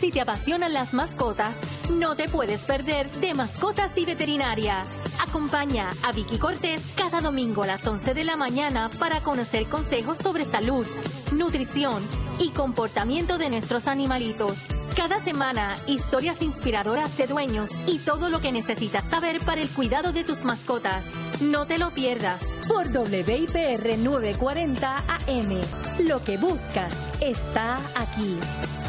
Si te apasionan las mascotas, no te puedes perder de Mascotas y Veterinaria. Acompaña a Vicky Cortés cada domingo a las 11 de la mañana para conocer consejos sobre salud, nutrición y comportamiento de nuestros animalitos. Cada semana, historias inspiradoras de dueños y todo lo que necesitas saber para el cuidado de tus mascotas. No te lo pierdas por WIPR 940 AM. Lo que buscas está aquí.